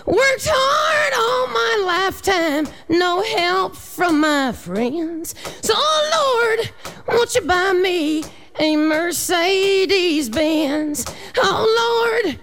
Worked hard all my lifetime, no help from my friends. So, Lord, won't you buy me a Mercedes-Benz? Oh, Lord,